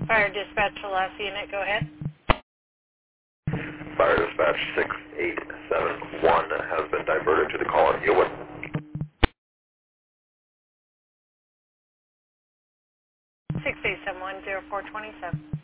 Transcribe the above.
Fire dispatch Alaska unit, go ahead. Fire dispatch 6871 has been diverted to the call on Ewan. 6871-0427.